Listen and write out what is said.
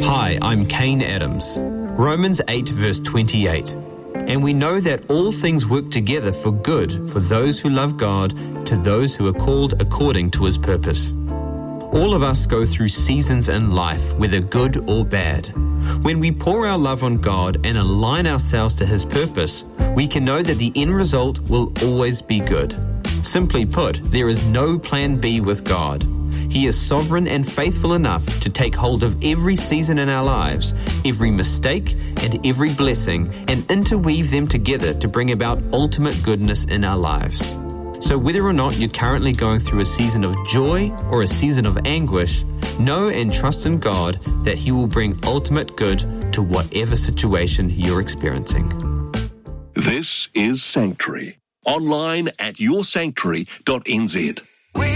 Hi, I'm Kane Adams. Romans 8 verse 28. And we know that all things work together for good for those who love God, to those who are called according to His purpose. All of us go through seasons in life, whether good or bad. When we pour our love on God and align ourselves to His purpose, we can know that the end result will always be good. Simply put, there is no plan B with God. He is sovereign and faithful enough to take hold of every season in our lives, every mistake and every blessing, and interweave them together to bring about ultimate goodness in our lives. So whether or not you're currently going through a season of joy or a season of anguish, know and trust in God that He will bring ultimate good to whatever situation you're experiencing. This is Sanctuary. Online at yoursanctuary.nz.